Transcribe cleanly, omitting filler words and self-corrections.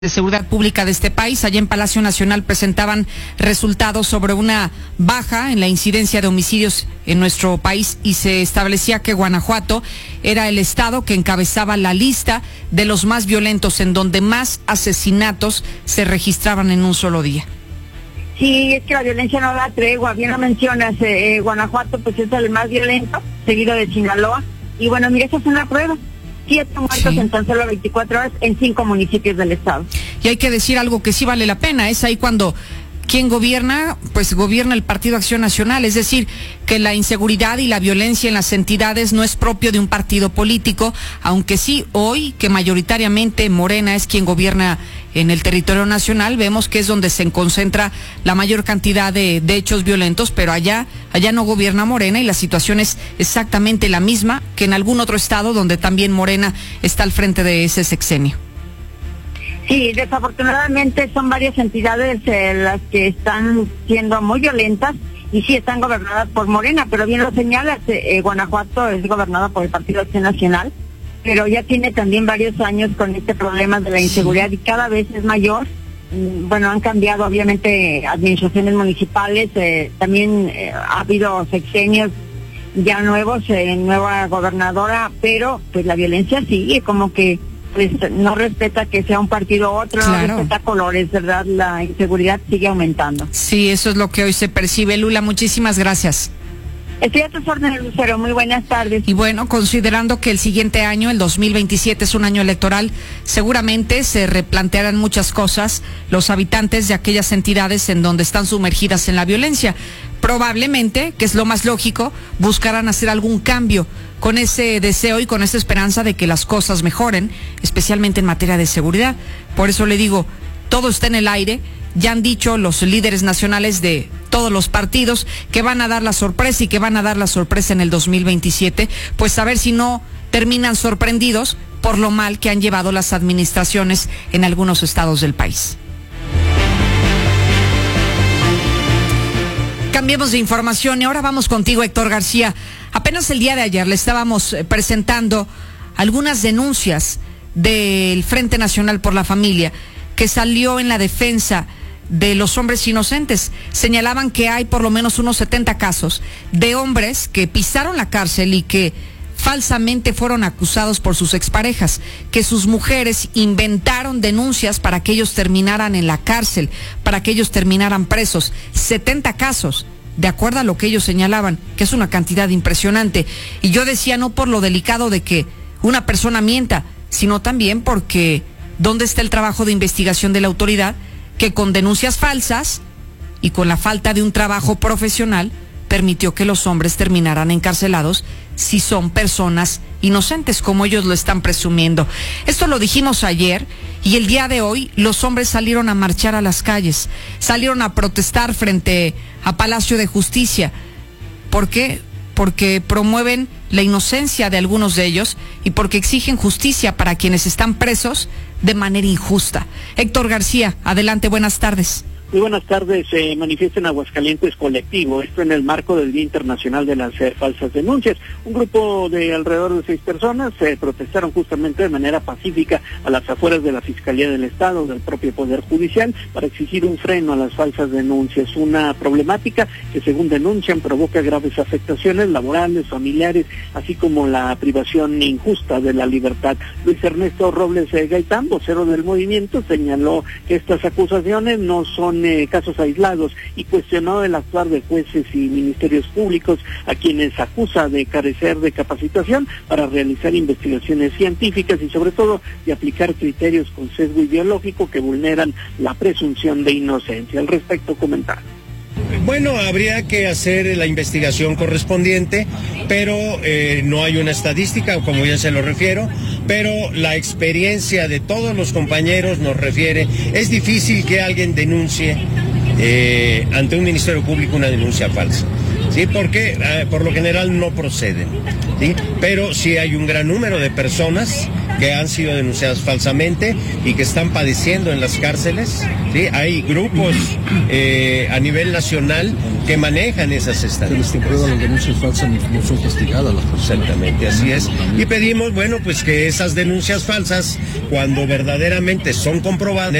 de Seguridad Pública de este país. Allá en Palacio Nacional presentaban resultados sobre una baja en la incidencia de homicidios en nuestro país y se establecía que Guanajuato era el estado que encabezaba la lista de los más violentos, en donde más asesinatos se registraban en un solo día. Sí, es que la violencia no da tregua. Bien lo mencionas, Guanajuato pues es el más violento, seguido de Sinaloa. Y bueno, mira, esa es una prueba. 7 muertos en tan solo 24 horas en 5 municipios del estado. Y hay que decir algo que sí vale la pena, es ahí cuando quien gobierna, pues gobierna el Partido Acción Nacional, es decir, que la inseguridad y la violencia en las entidades no es propio de un partido político, aunque sí hoy que mayoritariamente Morena es quien gobierna en el territorio nacional, vemos que es donde se concentra la mayor cantidad de hechos violentos, pero allá no gobierna Morena y la situación es exactamente la misma que en algún otro estado donde también Morena está al frente de ese sexenio. Sí, desafortunadamente son varias entidades las que están siendo muy violentas y sí están gobernadas por Morena, pero bien lo señalas, Guanajuato es gobernada por el Partido Acción Nacional, pero ya tiene también varios años con este problema de la inseguridad y cada vez es mayor. Bueno, han cambiado obviamente administraciones municipales, también ha habido sexenios ya nuevos, nueva gobernadora, pero pues la violencia sigue, como que pues no respeta que sea un partido u otro, claro. No respeta colores, ¿verdad? La inseguridad sigue aumentando. Sí, eso es lo que hoy se percibe. Lula, muchísimas gracias. Estoy a tus órdenes, Lucero. Muy buenas tardes. Y bueno, considerando que el siguiente año, el 2027, es un año electoral, seguramente se replantearán muchas cosas los habitantes de aquellas entidades en donde están sumergidas en la violencia. Probablemente, que es lo más lógico, buscarán hacer algún cambio con ese deseo y con esa esperanza de que las cosas mejoren, especialmente en materia de seguridad. Por eso le digo, todo está en el aire. Ya han dicho los líderes nacionales de todos los partidos que van a dar la sorpresa y que van a dar la sorpresa en el 2027, pues a ver si no terminan sorprendidos por lo mal que han llevado las administraciones en algunos estados del país. Cambiemos de información y ahora vamos contigo, Héctor García. Apenas el día de ayer le estábamos presentando algunas denuncias del Frente Nacional por la Familia que salió en la defensa de los hombres inocentes. Señalaban que hay por lo menos unos 70 casos de hombres que pisaron la cárcel y que falsamente fueron acusados por sus exparejas, que sus mujeres inventaron denuncias para que ellos terminaran en la cárcel, para que ellos terminaran presos. 70 casos, de acuerdo a lo que ellos señalaban, que es una cantidad impresionante. Y yo decía, no por lo delicado de que una persona mienta, sino también porque ¿dónde está el trabajo de investigación de la autoridad que con denuncias falsas y con la falta de un trabajo profesional permitió que los hombres terminaran encarcelados si son personas inocentes, como ellos lo están presumiendo? Esto lo dijimos ayer y el día de hoy los hombres salieron a marchar a las calles, salieron a protestar frente a Palacio de Justicia. ¿Por qué? Porque promueven la inocencia de algunos de ellos y porque exigen justicia para quienes están presos de manera injusta. Héctor García, adelante, buenas tardes. Muy buenas tardes. Se manifiesta en Aguascalientes colectivo, esto en el marco del Día Internacional de las Falsas Denuncias. Un grupo de alrededor de 6 personas protestaron justamente de manera pacífica a las afueras de la Fiscalía del Estado, del propio Poder Judicial, para exigir un freno a las falsas denuncias. Una problemática que, según denuncian, provoca graves afectaciones laborales, familiares, así como la privación injusta de la libertad. Luis Ernesto Robles Gaitán, vocero del movimiento, señaló que estas acusaciones no son casos aislados y cuestionó el actuar de jueces y ministerios públicos a quienes acusa de carecer de capacitación para realizar investigaciones científicas y sobre todo de aplicar criterios con sesgo ideológico que vulneran la presunción de inocencia. Al respecto comentaron. Bueno, habría que hacer la investigación correspondiente, pero no hay una estadística, como ya se lo refiero, pero la experiencia de todos los compañeros nos refiere, es difícil que alguien denuncie ante un Ministerio Público una denuncia falsa, ¿sí? Porque por lo general no proceden, ¿sí? Pero sí hay un gran número de personas que han sido denunciadas falsamente y que están padeciendo en las cárceles. ¿Sí? Hay grupos a nivel nacional que manejan esas estadísticas. Se les comprueba las denuncias falsas, no son castigadas las personas. Exactamente, así es. Y pedimos, bueno, pues que esas denuncias falsas, cuando verdaderamente son comprobadas,